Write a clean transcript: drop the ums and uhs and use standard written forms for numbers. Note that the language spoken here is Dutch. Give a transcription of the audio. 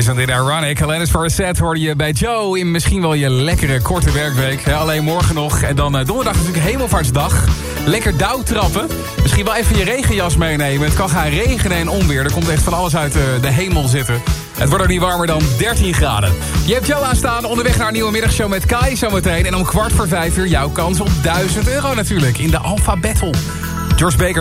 Isn't it ironic? Alanis Morissette hoorde je bij Joe in misschien wel je lekkere korte werkweek. Ja, alleen morgen nog. En dan donderdag natuurlijk Hemelvaartsdag. Lekker dauwtrappen. Misschien wel even je regenjas meenemen. Het kan gaan regenen en onweer. Er komt echt van alles uit de hemel zitten. Het wordt ook niet warmer dan 13 graden. Je hebt Joe aanstaan onderweg naar een nieuwe middagshow met Kai zometeen. En om 4:45 jouw kans op €1000 natuurlijk in de Alpha Battle. George Baker.